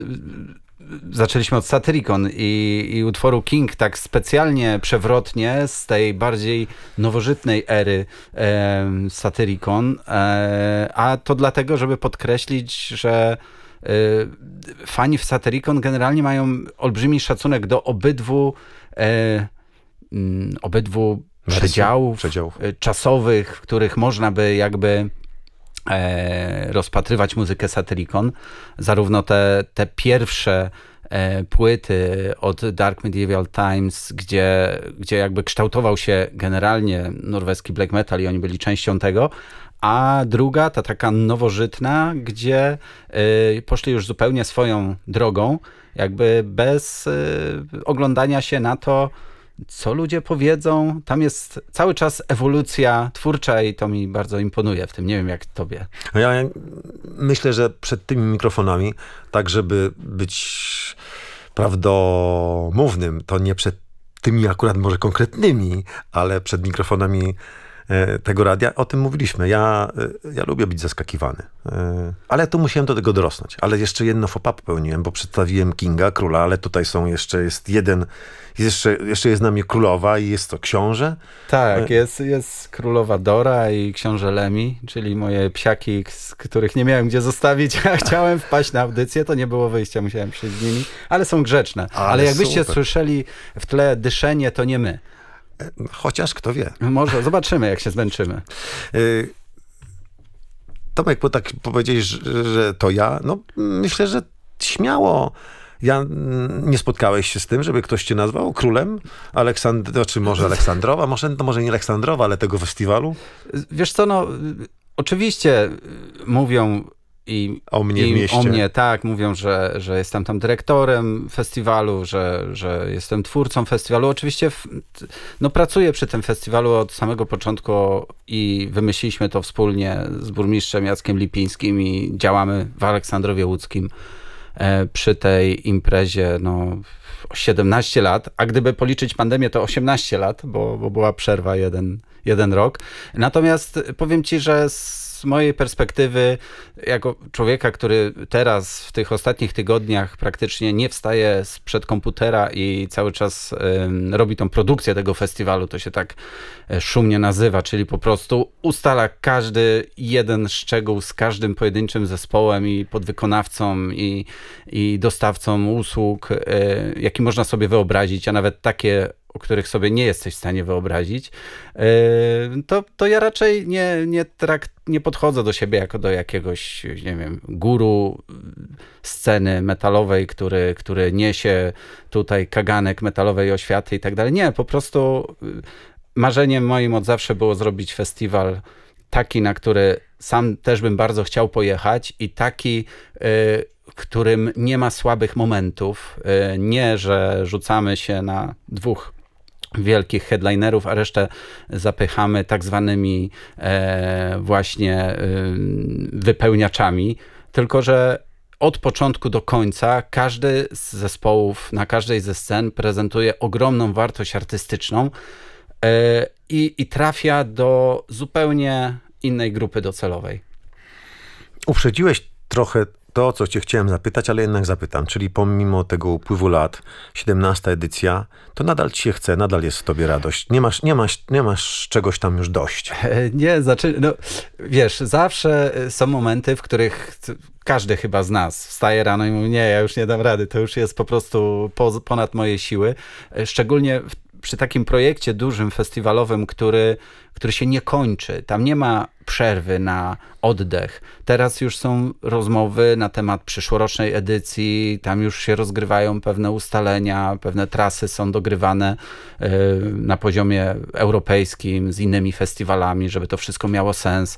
zaczęliśmy od Satyricon i utworu King tak specjalnie przewrotnie z tej bardziej nowożytnej ery Satyricon, a to dlatego, żeby podkreślić, że fani w Satyricon generalnie mają olbrzymi szacunek do obydwu przedziałów czasowych, w których można by jakby rozpatrywać muzykę Satyricon. Zarówno te pierwsze płyty od Dark Medieval Times, gdzie jakby kształtował się generalnie norweski black metal i oni byli częścią tego, a druga, ta taka nowożytna, gdzie poszli już zupełnie swoją drogą, jakby bez oglądania się na to, co ludzie powiedzą. Tam jest cały czas ewolucja twórcza i to mi bardzo imponuje w tym. Nie wiem, jak tobie. Ja myślę, że przed tymi mikrofonami, tak żeby być prawdomównym, to nie przed tymi akurat może konkretnymi, ale przed mikrofonami tego radia, o tym mówiliśmy. Ja lubię być zaskakiwany. Ale tu musiałem do tego dorosnąć. Ale jeszcze jedno faux pas popełniłem, bo przedstawiłem Kinga, króla, ale tutaj jest jeden, jeszcze jest z nami królowa i jest to książę. Tak, jest królowa Dora i książę Lemi, czyli moje psiaki, z których nie miałem gdzie zostawić, a chciałem wpaść na audycję, to nie było wyjścia, musiałem przyjść z nimi, ale są grzeczne. Ale jakbyście słyszeli w tle dyszenie, to nie my. Chociaż kto wie. Może zobaczymy, jak się zmęczymy. Tomek, bo tak powiedzieć, że to ja, no myślę, że śmiało. Nie spotkałeś się z tym, żeby ktoś cię nazwał królem czy może Aleksandrowa, może nie Aleksandrowa, ale tego festiwalu? Wiesz co, no oczywiście mówią o mnie w mieście. O mnie, tak, mówią, że jestem tam dyrektorem festiwalu, że jestem twórcą festiwalu. Oczywiście pracuję przy tym festiwalu od samego początku i wymyśliliśmy to wspólnie z burmistrzem Jackiem Lipińskim i działamy w Aleksandrowie Łódzkim przy tej imprezie 17 lat, a gdyby policzyć pandemię, to 18 lat, bo była przerwa jeden rok. Natomiast powiem ci, że z mojej perspektywy, jako człowieka, który teraz w tych ostatnich tygodniach praktycznie nie wstaje sprzed komputera i cały czas robi tą produkcję tego festiwalu, to się tak szumnie nazywa, czyli po prostu ustala każdy jeden szczegół z każdym pojedynczym zespołem i podwykonawcą i dostawcą usług, jaki można sobie wyobrazić, a nawet takie, o których sobie nie jesteś w stanie wyobrazić, to ja raczej nie podchodzę do siebie jako do jakiegoś, nie wiem, guru sceny metalowej, który niesie tutaj kaganek metalowej oświaty i tak dalej. Nie, po prostu marzeniem moim od zawsze było zrobić festiwal taki, na który sam też bym bardzo chciał pojechać i taki, w którym nie ma słabych momentów. Nie, że rzucamy się na dwóch wielkich headlinerów, a resztę zapychamy tak zwanymi właśnie wypełniaczami, tylko że od początku do końca każdy z zespołów na każdej ze scen prezentuje ogromną wartość artystyczną i trafia do zupełnie innej grupy docelowej. Uprzedziłeś trochę to, co cię chciałem zapytać, ale jednak zapytam. Czyli pomimo tego upływu lat, 17. edycja, to nadal ci się chce, nadal jest w tobie radość. Nie masz czegoś tam już dość. Nie, wiesz, zawsze są momenty, w których każdy chyba z nas wstaje rano i mówi, nie, ja już nie dam rady, to już jest po prostu ponad moje siły. Szczególnie przy takim projekcie dużym, festiwalowym, który się nie kończy. Tam nie ma przerwy na oddech. Teraz już są rozmowy na temat przyszłorocznej edycji, tam już się rozgrywają pewne ustalenia, pewne trasy są dogrywane na poziomie europejskim z innymi festiwalami, żeby to wszystko miało sens.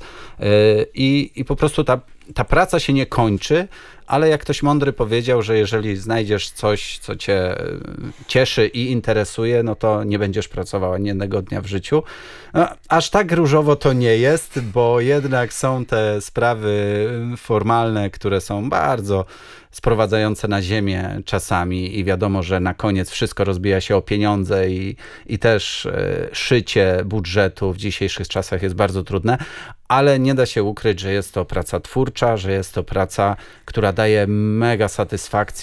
I po prostu ta praca się nie kończy, ale jak ktoś mądry powiedział, że jeżeli znajdziesz coś, co cię cieszy i interesuje, no to nie będziesz pracował ani jednego dnia w życiu. Aż tak różowo to nie jest, bo jednak są te sprawy formalne, które są bardzo sprowadzające na ziemię czasami i wiadomo, że na koniec wszystko rozbija się o pieniądze i też szycie budżetu w dzisiejszych czasach jest bardzo trudne, ale nie da się ukryć, że jest to praca twórcza, że jest to praca, która daje mega satysfakcję